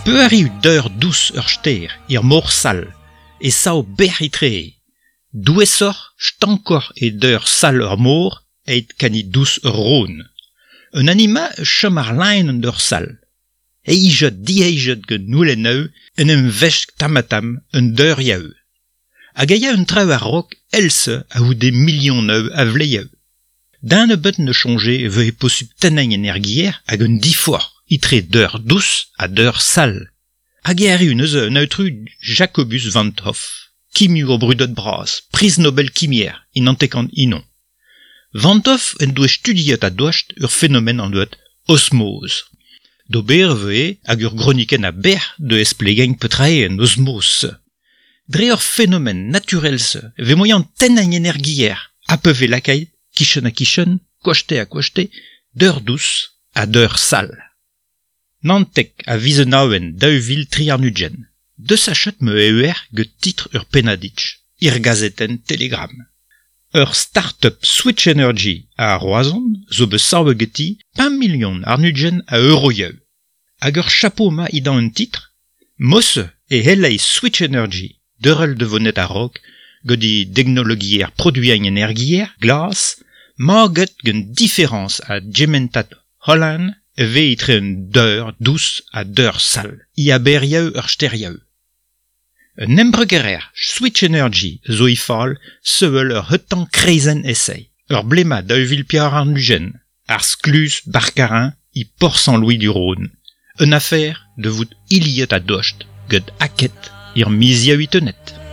Peuriu d'eur douce ur ster, ir mor sal, e sao berritre. Douessor, stankor e d'eur sal ur mor, eit kani douce ur ron. Un anima chom ar lain an d'ur sal. Eijet dieijet gant nouleneu, en em vech tamatam un d'eur yaeu. Hag a ya un treu ar rok else a ou des millions neu a vleieu. Dan e bet ne chonge veu e possup teneng energier hag un difor, itre d'eur douce a d'eur sal. Hag e ari un eus un autru Jacobus van 't Hoff, kimiu o brudot bras, pris Nobel kimier, in antekant inon. Van 't Hoff en doe studiet a doast ur phénomène an doet osmose. D'ober veu hag ur groniken a ber de esplegeng petrae en osmose. Dre ur phénomène naturelse ve moyan teneng energier a peuve lakay kichen a kichen, kochte a kochte, d'eur douce a d'eur sal. Nantek a vizenaouen daeuvil triarnugen. De sachet me eur get titre ur penaditch, ir gazeten telegram. Ur start-up Switch Energy a roazon zo be saoue geti 1 million arnugen a euroyeu. Hag ur chapeau ma idan un titre, mosse e helei Switch Energy, deurel de vonet a rok, gedi technologier produieng energier, glas, maget gen différence a gementat Holland ve itre un d'eur douce a d'eur sal. I a berieu ur sterieu. Un embregerer Switch Energy zo i fall seul ur hutan kreizen essay. Ur blema daeuvil piar arnugen, ar sklus barcarin i Port Saint-Louis du Rhône. Un affaire de vout iliet a docht, ged aket ir miziaou itenet.